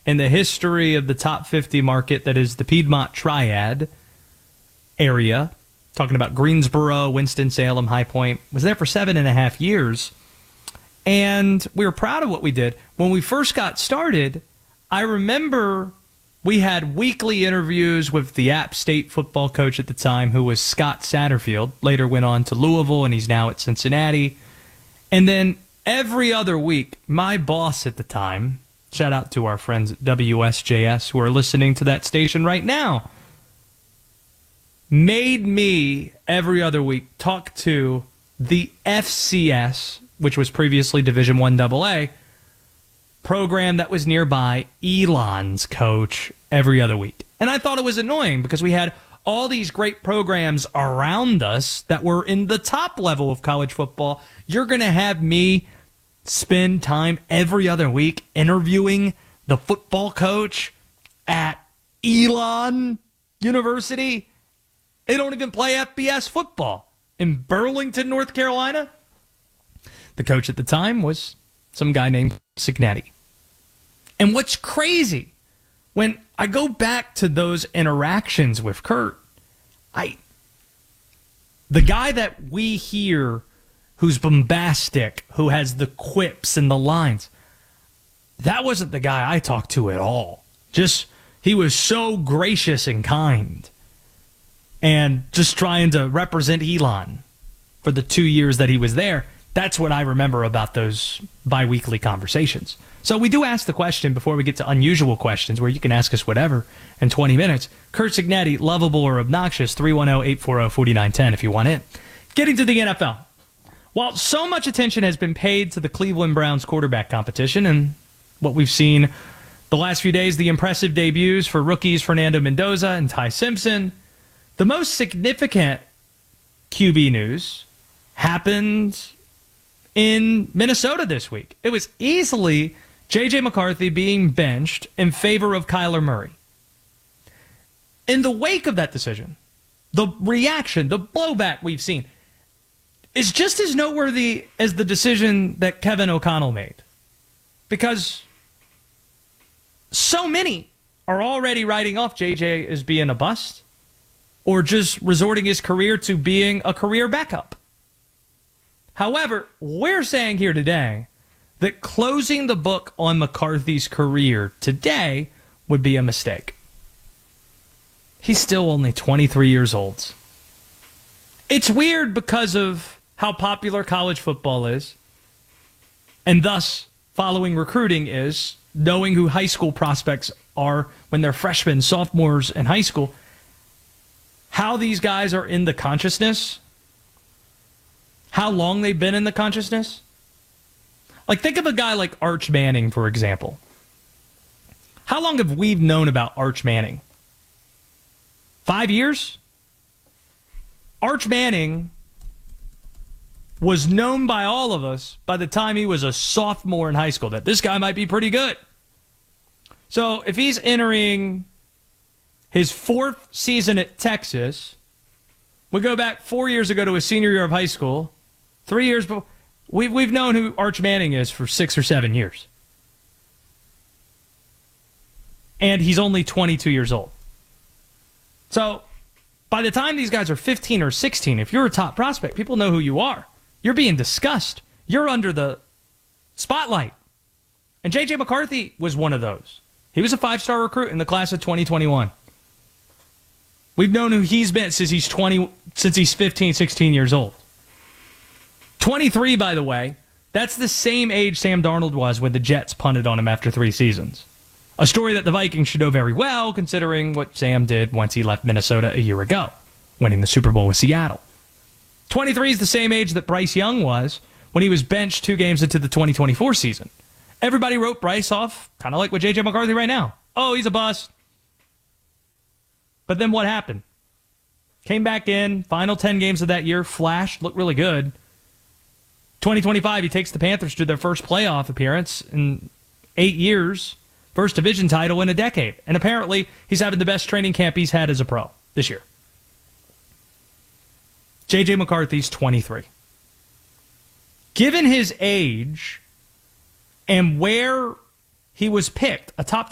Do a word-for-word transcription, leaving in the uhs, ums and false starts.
in the history of the top fifty market that is the Piedmont Triad area. Talking about Greensboro, Winston-Salem, High Point. Was there for seven and a half years. And we were proud of what we did. When we first got started, I remember we had weekly interviews with the App State football coach at the time, who was Scott Satterfield. Later went on to Louisville, and he's now at Cincinnati. And then every other week, my boss at the time, shout out to our friends at W S J S who are listening to that station right now, made me every other week talk to the F C S, which was previously Division One double A, program that was nearby, Elon's coach, every other week. And I thought it was annoying because we had all these great programs around us that were in the top level of college football. You're going to have me spend time every other week interviewing the football coach at Elon University? They don't even play F B S football in Burlington, North Carolina. The coach at the time was some guy named Cignetti. And what's crazy, when I go back to those interactions with Kurt, I, the guy that we hear who's bombastic, who has the quips and the lines, that wasn't the guy I talked to at all. Just, he was so gracious and kind. And just trying to represent Elon for the two years that he was there. That's what I remember about those bi-weekly conversations. So we do ask the question before we get to unusual questions, where you can ask us whatever in twenty minutes. Kurt Cignetti, lovable or obnoxious, three one zero, eight four zero, four nine one zero if you want in. Getting to the N F L. While so much attention has been paid to the Cleveland Browns quarterback competition and what we've seen the last few days, the impressive debuts for rookies Fernando Mendoza and Ty Simpson, the most significant Q B news happened in Minnesota this week. It was easily J J McCarthy being benched in favor of Kyler Murray. In the wake of that decision, the reaction, the blowback we've seen is just as noteworthy as the decision that Kevin O'Connell made. Because so many are already writing off J J as being a bust, or just resorting his career to being a career backup. However, we're saying here today that closing the book on McCarthy's career today would be a mistake. He's still only twenty-three years old. It's weird because of how popular college football is, and thus following recruiting is, knowing who high school prospects are when they're freshmen, sophomores in high school, how these guys are in the consciousness, how long they've been in the consciousness. Like, think of a guy like Arch Manning, for example. How long have we known about Arch Manning? Five years? Arch Manning was known by all of us by the time he was a sophomore in high school that this guy might be pretty good. So if he's entering his fourth season at Texas, we go back four years ago to his senior year of high school, three years before. We've, we've known who Arch Manning is for six or seven years. And he's only twenty-two years old. So by the time these guys are fifteen or sixteen, if you're a top prospect, people know who you are. You're being discussed. You're under the spotlight. And J J McCarthy was one of those. He was a five-star recruit in the class of twenty twenty-one. We've known who he's been since he's twenty, since he's fifteen, sixteen years old. twenty-three, by the way, that's the same age Sam Darnold was when the Jets punted on him after three seasons. A story that the Vikings should know very well, considering what Sam did once he left Minnesota a year ago, winning the Super Bowl with Seattle. twenty-three is the same age that Bryce Young was when he was benched two games into the twenty twenty-four season. Everybody wrote Bryce off, kind of like with J J McCarthy right now. Oh, he's a bust. But then what happened? Came back in, final ten games of that year, flashed, looked really good. twenty twenty-five, he takes the Panthers to their first playoff appearance in eight years. First division title in a decade. And apparently, he's having the best training camp he's had as a pro this year. J J McCarthy's twenty-three. Given his age and where he was picked, a top